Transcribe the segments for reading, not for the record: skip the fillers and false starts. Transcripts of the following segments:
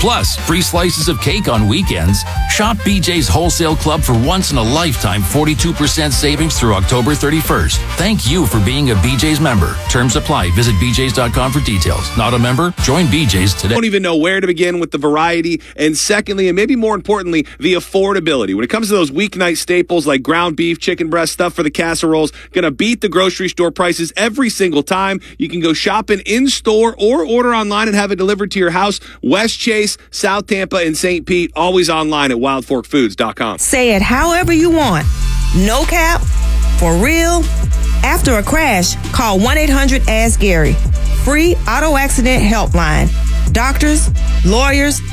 Plus, free slices of cake on weekends. Shop BJ's Wholesale Club for once-in-a-lifetime 42% savings through October 31st. Thank you for being a BJ's member. Terms apply. Visit bjs.com for details. Not a member? Join BJ's today. Don't even know where to begin with the variety. And secondly, and maybe more importantly, the affordability. When it comes to those weeknight staples like ground beef, chicken breast, stuff for the casseroles, going to beat the grocery store prices every single time. You can go shopping in-store or order online and have it delivered to your house. West Chase, South Tampa, and St. Pete, always online at wildforkfoods.com. Say it however you want. No cap, for real. After a crash, call 1-800-ASK-GARY. Free auto accident helpline. Doctors, lawyers,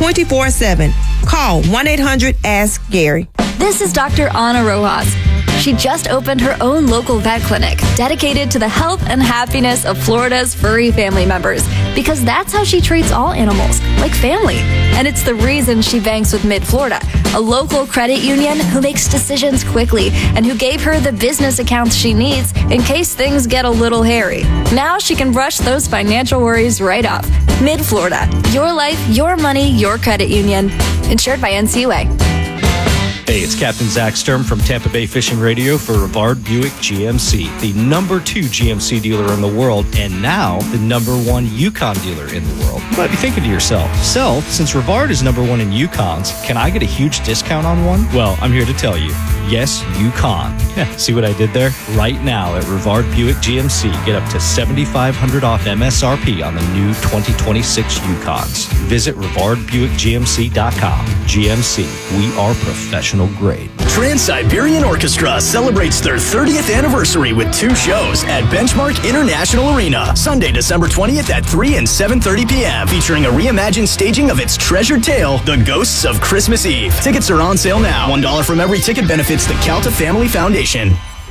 24/7. Call 1-800-ASK-GARY. This is Dr. Ana Rojas. She just opened her own local vet clinic dedicated to the health and happiness of Florida's furry family members, because that's how she treats all animals, like family. And it's the reason she banks with Mid-Florida, a local credit union who makes decisions quickly and who gave her the business accounts she needs in case things get a little hairy. Now she can brush those financial worries right off. Mid-Florida, your life, your money, your credit union. Insured by NCUA. Hey, it's Captain Zach Sturm from Tampa Bay Fishing Radio for Rivard Buick GMC, the number 2 GMC dealer in the world, and now the number 1 Yukon dealer in the world. You might be thinking to yourself, since Rivard is number 1 in Yukons, can I get a huge discount on one? Well, I'm here to tell you, yes, you can. Yeah, see what I did there? Right now at Rivard Buick GMC, get up to $7,500 off MSRP on the new 2026 Yukons. Visit RivardBuickGMC.com. GMC, we are professional grade. Trans-Siberian Orchestra celebrates their 30th anniversary with 2 shows at Benchmark International Arena, Sunday, December 20th at 3 and 7:30 p.m., featuring a reimagined staging of its treasured tale, The Ghosts of Christmas Eve. Tickets are on sale now. $1 from every ticket benefits the Calta Family Foundation.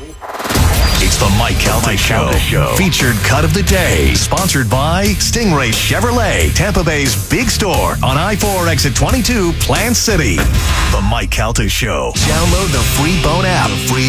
It's the Mike Calta Show. Featured cut of the day. Sponsored by Stingray Chevrolet, Tampa Bay's big store on I-4 exit 22, Plant City. The Mike Calta Show. Download the free Bone app.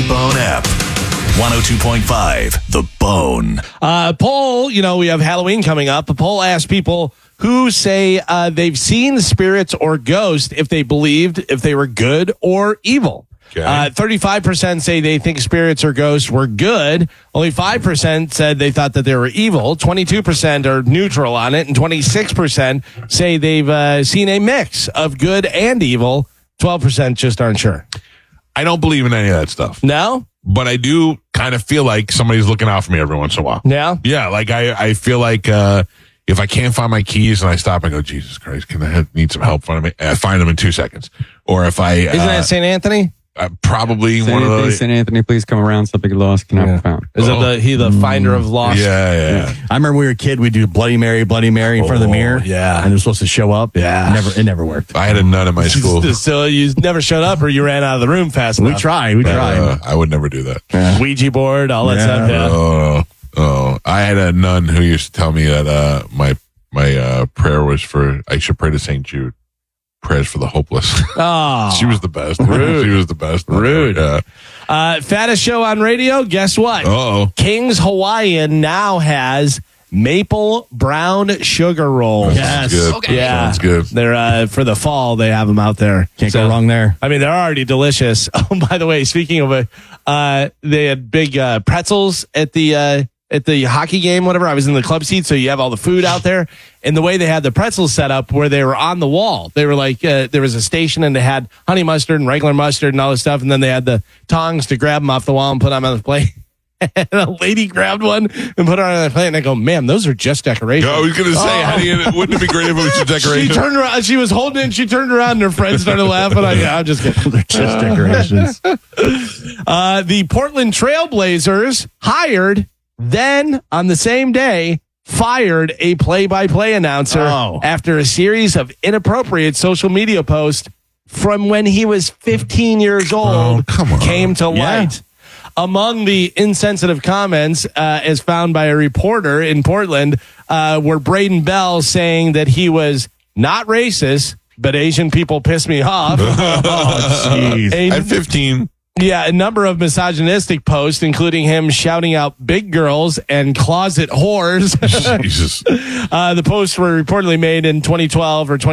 102.5, The Bone. Poll, we have Halloween coming up. A poll asked people who say they've seen spirits or ghosts if they believed if they were good or evil. Okay. 35% say they think spirits or ghosts were good. Only 5% said they thought that they were evil. 22% are neutral on it. And 26% say they've seen a mix of good and evil. 12% just aren't sure. I don't believe in any of that stuff. No? But I do kind of feel like somebody's looking out for me every once in a while. Yeah? Yeah, like I feel like if I can't find my keys and I stop and go, Jesus Christ, can I need some help? I find them in 2 seconds. Or if I... Isn't that St. Anthony? Probably one of those. St. Anthony, please come around. Something lost cannot be found. Is it he the finder of lost? Yeah. I remember when we were a kid, we'd do Bloody Mary in front of the mirror. Yeah. And it was supposed to show up. Yeah. It never worked. I had a nun in my school. So you never showed up or you ran out of the room fast enough? We tried. I would never do that. Yeah. Ouija board, all that stuff. Yeah. Oh. I had a nun who used to tell me that my prayer was I should pray to St. Jude. Prayers for the hopeless. Oh, she was the best. Rude. She was the best. Rude. Yeah. Fattest show on radio. Guess what? Uh-oh. King's Hawaiian now has maple brown sugar rolls. Yes. Good. Okay. Yeah. Sounds good. They're for the fall. They have them out there. Can't go wrong there. I mean, they're already delicious. Oh, by the way, speaking of it, they had big pretzels at the hockey game, whatever. I was in the club seat, so you have all the food out there. And the way they had the pretzels set up, where they were on the wall, they were like, there was a station and they had honey mustard and regular mustard and all this stuff. And then they had the tongs to grab them off the wall and put them on the plate. And a lady grabbed one and put it on the plate. And I go, ma'am, those are just decorations. I was going to say, wouldn't it be great if it was just decorations? She turned around. She was holding it and she turned around and her friends started laughing. I'm just kidding. They're just decorations. The Portland Trailblazers hired, then on the same day, fired a play-by-play announcer after a series of inappropriate social media posts from when he was 15 years old came to light. Among the insensitive comments, as found by a reporter in Portland, were Braden Bell saying that he was not racist, but Asian people piss me off. Jeez. At 15. Yeah, a number of misogynistic posts, including him shouting out big girls and closet whores. Jesus. The posts were reportedly made in 2012 or